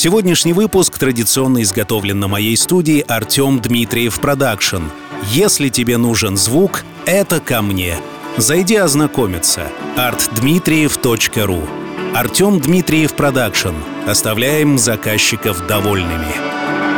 Сегодняшний выпуск традиционно изготовлен на моей студии Артем Дмитриев Продакшн. Если тебе нужен звук, это ко мне. Зайди ознакомиться. artdmitriev.ru. Артем Дмитриев Продакшн. Оставляем заказчиков довольными.